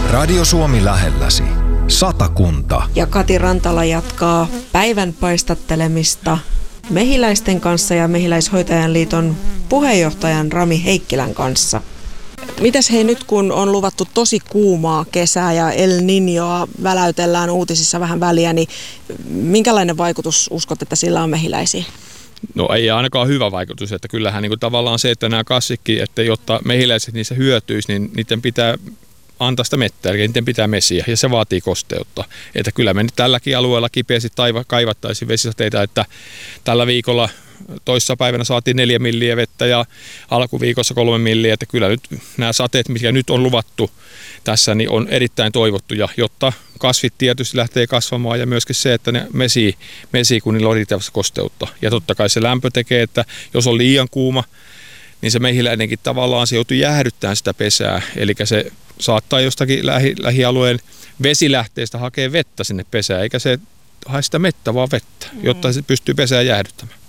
Radio Suomi lähelläsi. Satakunta. Ja Kati Rantala jatkaa päivän paistattelemista mehiläisten kanssa ja Mehiläishoitajan liiton puheenjohtajan Rami Heikkilän kanssa. Mitäs hei nyt, kun on luvattu tosi kuumaa kesää ja El Niñoa väläytellään uutisissa vähän väliä, niin minkälainen vaikutus uskot, että sillä on mehiläisiin? No ei ainakaan hyvä vaikutus, että kyllähän niin kuin tavallaan se, että nämä kasvikki, että jotta mehiläiset niissä hyötyisi, niin niiden pitää antaa sitä mettää, eli niiden pitää mesiä, ja se vaatii kosteutta. Että kyllä me nyt tälläkin alueella kipeästi kaivattaisiin vesisateita, että tällä viikolla toissa päivänä saatiin 4 milliä vettä ja alkuviikossa 3 milliä, että kyllä nyt nämä sateet, mitkä nyt on luvattu tässä, niin on erittäin toivottuja, jotta kasvit tietysti lähtee kasvamaan ja myöskin se, että ne mesii kun niillä on riittävästi kosteutta. Ja totta kai se lämpö tekee, että jos on liian kuuma, niin se mehiläinenkin tavallaan se joutuu jäähdyttämään sitä pesää, eli se saattaa jostakin lähialueen vesilähteestä hakea vettä sinne pesään, eikä se hae sitä mettä, vaan vettä, jotta se pystyy pesää jäähdyttämään.